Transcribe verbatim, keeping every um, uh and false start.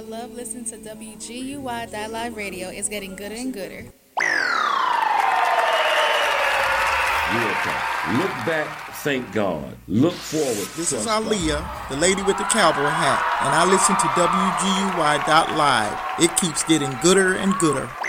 love listening to W G U Y Live Radio. It's getting gooder and gooder. Real talk. Look back, thank God. Look forward. This is Aaliyah, the lady with the cowboy hat, and I listen to W G U Y dot live. It keeps getting gooder and gooder.